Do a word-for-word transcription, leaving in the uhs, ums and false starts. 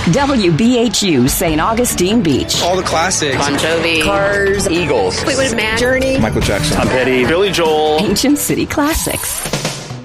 W B H U Saint Augustine Beach. All the classics. Bon Jovi. Cars. Eagles. Fleetwood Mac. Journey. Michael Jackson. Tom Petty. Billy Joel. Ancient City Classics.